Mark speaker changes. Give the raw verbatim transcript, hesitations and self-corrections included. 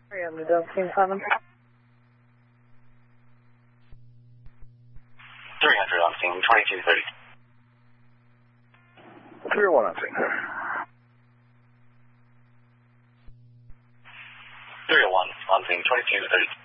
Speaker 1: Sorry, I'm the Dove Team seven.
Speaker 2: three hundred on scene, twenty-two thirty.
Speaker 3: three oh one on scene.
Speaker 2: three oh one on scene, twenty-two thirty.